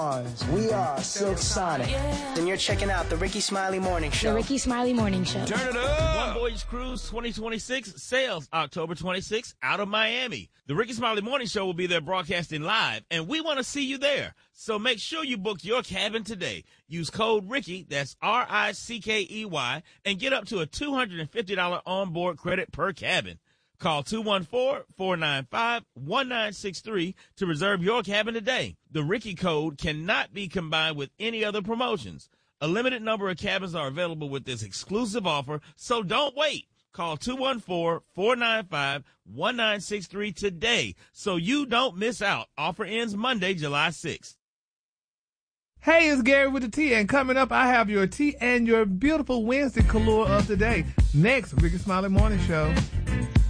We are Silk Sonic. And you're checking out the Ricky Smiley Morning Show. The Ricky Smiley Morning Show. Turn it up! One Voyage Cruise 2026 sails October 26th out of Miami. The Ricky Smiley Morning Show will be there broadcasting live, and we want to see you there. So make sure you book your cabin today. Use code Ricky, that's RICKEY, and get up to a $250 onboard credit per cabin. Call 214-495-1963 to reserve your cabin today. The Ricky code cannot be combined with any other promotions. A limited number of cabins are available with this exclusive offer, so don't wait. Call 214-495-1963 today so you don't miss out. Offer ends Monday, July 6th. Hey, it's Gary with the T, and coming up, I have your tea and your beautiful Wednesday color of the day. Next, Ricky Smiley Morning Show.